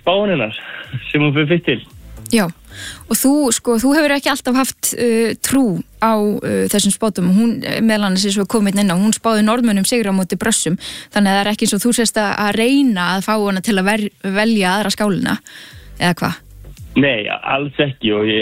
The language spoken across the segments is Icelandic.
spáin hennar sem hún fyrir fyrst til. Já, og þú hefur ekki alltaf haft trú á þessum spátum. Hún meðal annars er svo komin inn á, hún spáði Norðmönnum sigra á móti Brössum, þannig að það er ekki eins og þú sést að reyna að fá hana til að velja aðra skálina, eða hvað? Nei, alls ekki og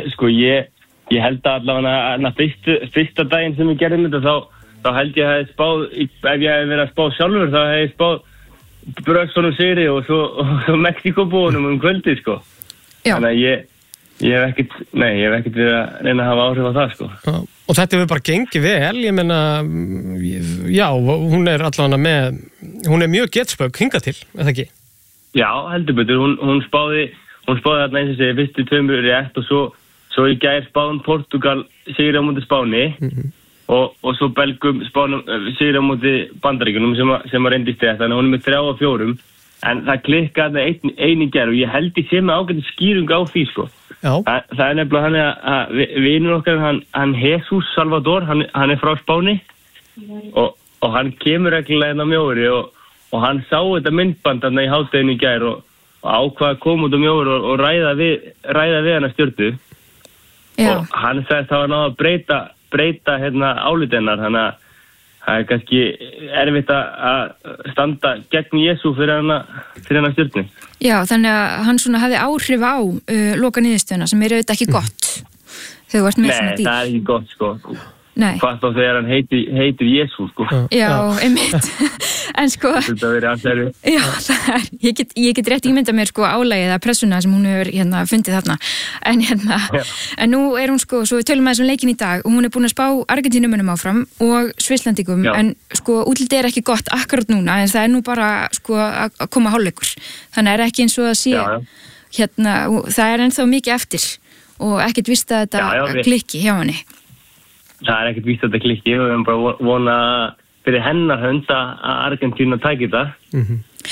ég held að allavega fyrsta daginn sem ég gerði þetta þá held ég að hef spáð, ef ég hef verið að spá sjálfur þá hef ég spáð Brössunum sigri og svo Mexíkóbúunum kvöldi, sko. Já. Þannig að ég hef ekkert verið að reyna að hafa áhrif á það, sko. Já, og þetta hefur bara gengið vel, ég meina, já, hún er allavega hún er mjög getspök hingað til, eða ekki? Já, heldur betur, hún spáði þarna eins og segja fyrstu 2 rétt og svo í gær spáðum Portugal sigri á móti Spáni og svo Belgum spáðum sigri á móti Bandaríkjunum sem að reyndist þetta, þannig að hún er með 3 og 4. En það klikkaði einu gerð og ég held ég sé með ágætis skýring á því, sko. Já. Það er nefnilega hann að vinur okkar, hann Jesus Salvador, hann er frá Spáni og hann kemur reglulega inn á Mjóri og hann sá þetta myndband þarna í hádeginu í gær og ákvað að koma út á Mjóri og ræða við hana Stjörnu. Já. Og hann sagðist að hann á að breyta álitennar, þannig að það er kannski erfitt að standa gegn Jesú fyrir hana Stjörnu. Já, þannig að hann svona hafði áhrif á loka niðurstöðuna sem er auðvitað ekki gott þegar þú ert með svona dýr. Nei, það er ekki gott, sko. Nei. Hvað þá þegar hann heitir Jesú, sko. Já, einmitt. En sko... Þetta verið alls erfið. Já, ég get rétt ímynda mér sko álagið að pressuna sem hún hefur fundið þarna. En nú er hún sko, svo við tölum aðeins leikin í dag og hún er búin að spá Argentínumönnum áfram og Svisslandingum, en sko útlitið er ekki gott akkurat núna, en það er nú bara sko að koma hálfleikur. Þannig er ekki eins og að sé það er ennþá mikið eftir og ekkert víst að þetta klikki hjá henni. Það er ekkert víst að þetta klikki, við höfum bara vona fyrir hennar hönd að Argentína tæki það,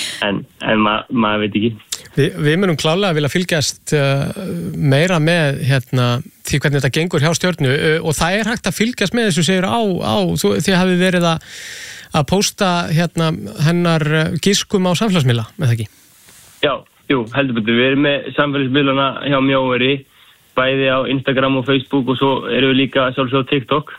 en maður veit ekki. Við munum klárlega að vilja fylgjast meira með því hvernig þetta gengur hjá Stjörnu og það er hægt að fylgjast með þessu segir á þið hafið verið að pósta hennar giskum á samfélagsmiðla, með það ekki? Já, jú, heldur betur, við erum með samfélagsmiðlana hjá Mjóveri, bæði á Instagram og Facebook og svo erum við líka sjálfsög á TikTok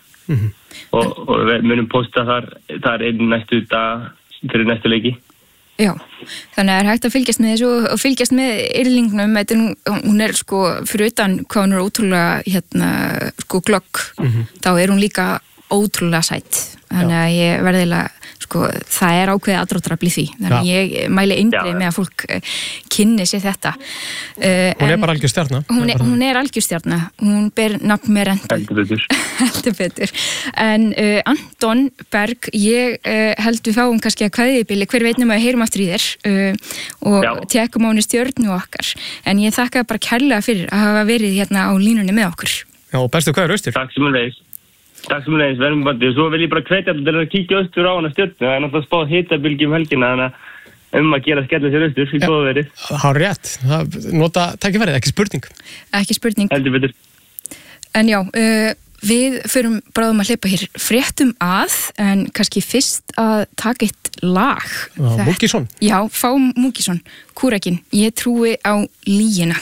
og við munum posta þar inn næstu dag fyrir næstu leiki. Já, þannig að það er hægt að fylgjast með þessu og fylgjast með yrlingnum, hún er sko fyrir utan hvað hún er ótrúlega sko glögg, þá er hún líka ótrúlega sætt, þannig að ég verðilega sko, það er ákveðið aðdráttarafl í því, þannig að ég mæli eindreið með að fólk kynni sér þetta. Hún er bara algjör stjarna. Hún er algjör stjarna, hún ber nafn með rentu. Heldur betur. En Anton Berg, ég held við fáum kannski að kveðja í bili, hver veit nema að heyrum aftur í þér og tekum á henni Stjörnu okkar, en ég þakka bara kærlega fyrir að hafa verið hérna á línunni með okkur. Já, bestu kveður austur. Takk sem leiðis, verðum bandi og svo vil ég bara hvetja til að kíkja austur á hana Stjörnu, það er náttúrulega spáð hitabylgi helgina, þannig að að gera skella sér austur í góða verið. Hár rétt, nota tækifærið, ekki spurning. Ekki spurning. Heldur betur. En já, við förum bráðum að hleypa hér fréttum en kannski fyrst að taka eitt lag. Múkisson. Já, fá Múkisson, Kúrekinn, ég trúi á lygina.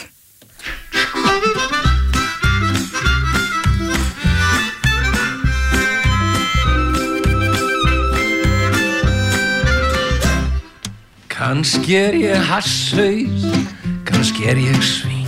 Kannski ég hasshaus, kannski ég svín.